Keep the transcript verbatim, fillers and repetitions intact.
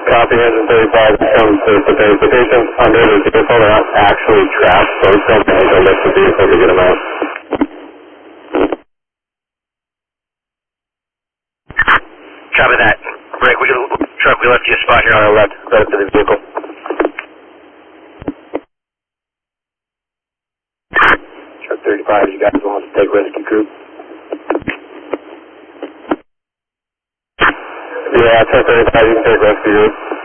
Copy, engine thirty-five comes to the location under the vehicle. They're not actually trapped, so it's going to need to lift the vehicle to get them out. Copy that. Rick, we, truck, we left you a spot here on our left, right up to the vehicle. Truck thirty-five, you guys want to take rescue crew? Yeah, truck thirty-five, you can take rescue crew.